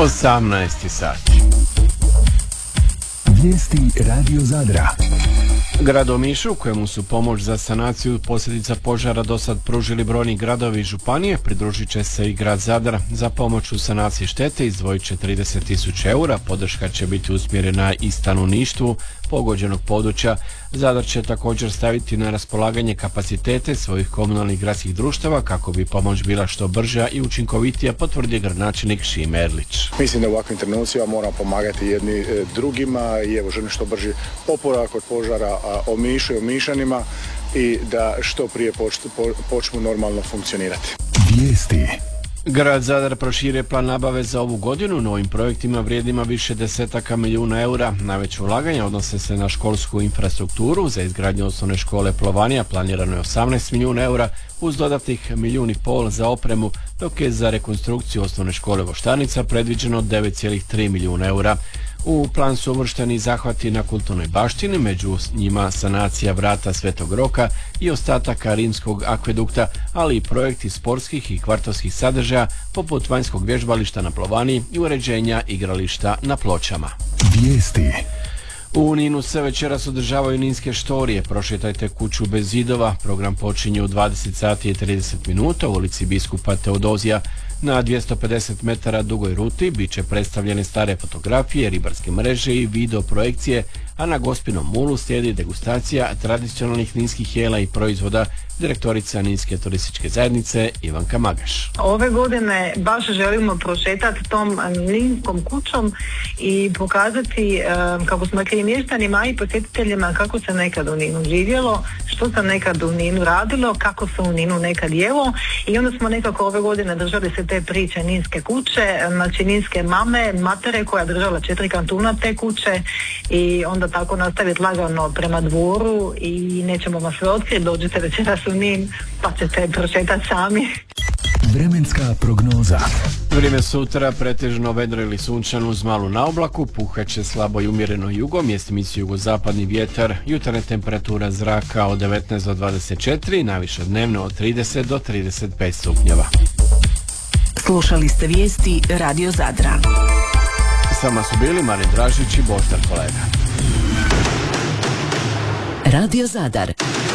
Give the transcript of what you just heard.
18 sati. Vijesti Radio Zadra. Grad Omišu, kojemu su pomoć za sanaciju posljedica požara do sad pružili brojni gradovi i županije, pridružit će se i grad Zadar. Za pomoć u sanaciji štete izdvojit će 30.000 eura. Podrška će biti usmjerena i stanovništvu pogođenog područja. Zadar će također staviti na raspolaganje kapacitete svojih komunalnih gradskih društava kako bi pomoć bila što brža i učinkovitija, potvrdio gradonačelnik Šime Erlić. Mislim da u ovakvim trenucima moramo pomagati jedni drugima i evo želim što brži oporavak od požara Omišu i Omišanima i da što prije počnu normalno funkcionirati. Vijesti. Grad Zadar proširuje plan nabave za ovu godinu novim projektima vrijednima više desetaka milijuna eura. Najveće ulaganja odnose se na školsku infrastrukturu. Za izgradnju osnovne škole Plovanija planirano je 18 milijuna eura uz dodatnih 1,5 milijuna za opremu, dok je za rekonstrukciju osnovne škole Voštanica predviđeno 9,3 milijuna eura. U plan su uvršteni zahvati na kulturnoj baštini, među njima sanacija vrata Svetog Roka i ostataka rimskog akvedukta, ali i projekti sportskih i kvartovskih sadržaja poput vanjskog vježbališta na Plovaniji i uređenja igrališta na Pločama. Vijesti. U Ninu se večeras održavaju ninske štorije. Prošetajte kuću bez zidova. Program počinje u 20 sati i 30 minuta u ulici Biskupa Teodozija. Na 250 metara dugoj ruti bit će predstavljene stare fotografije, ribarske mreže i video projekcije, a na Gospinom mulu slijedi degustacija tradicionalnih ninskih jela i proizvoda. Direktorica Ninske turističke zajednice Ivanka Magaš. Ove godine baš želimo prošetati tom ninskom kućom i pokazati kako smo rekli i mještanima i posjetiteljima kako se nekad u Ninu živjelo, što se nekad u Ninu radilo, kako se u Ninu nekad jelo, i onda smo nekako ove godine držali se te priče ninske kuće, znači ninske matere koja je držala 4 kantuna te kuće, i onda tako nastaviti lagano prema dvoru i nećemo vas sve otkriti, dođite večeras u Nin pa ćete prošetati sami. Vremenska prognoza. Vrijeme sutra pretežno vedro ili sunčano uz malu naoblaku, puhaće slabo i umjereno jugom, mjestimice jugozapadni vjetar, jutarnja temperatura zraka od 19 do 24, najviša dnevno od 30 do 35 stupnjeva. Slušali ste vijesti Radio Zadra. Sama su bili Marin Dražić i Boždar Kolega. Radio Zadar.